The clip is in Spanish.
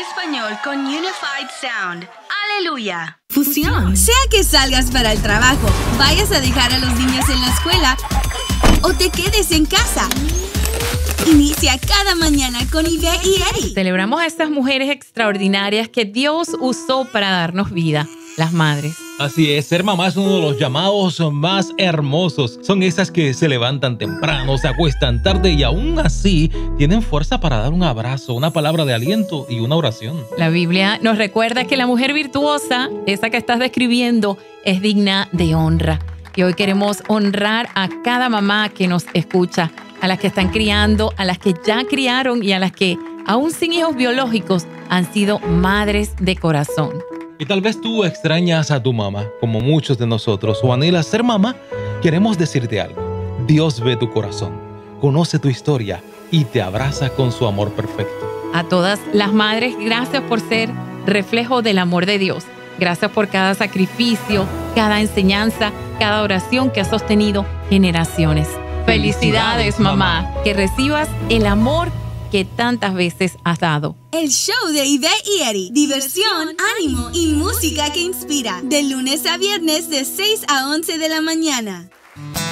español con Unified Sound. ¡Aleluya! Fusión. Sea que salgas para el trabajo, vayas a dejar a los niños en la escuela o te quedes en casa. Inicia cada mañana con Yvette y Eddie. Celebramos a estas mujeres extraordinarias que Dios usó para darnos vida, las madres. Así es, ser mamá es uno de los llamados más hermosos. Son esas que se levantan temprano, se acuestan tarde y aún así tienen fuerza para dar un abrazo, una palabra de aliento y una oración. La Biblia nos recuerda que la mujer virtuosa, esa que estás describiendo, es digna de honra. Y hoy queremos honrar a cada mamá que nos escucha, a las que están criando, a las que ya criaron y a las que, aún sin hijos biológicos, han sido madres de corazón. Y tal vez tú extrañas a tu mamá, como muchos de nosotros, o anhelas ser mamá. Queremos decirte algo. Dios ve tu corazón, conoce tu historia y te abraza con su amor perfecto. A todas las madres, gracias por ser reflejo del amor de Dios. Gracias por cada sacrificio, cada enseñanza, cada oración que ha sostenido generaciones. Felicidades, mamá, que recibas el amor que tantas veces has dado. El show de Yvette y Eddie. Diversión, ánimo y música que inspira. De lunes a viernes de 6 a 11 de la mañana.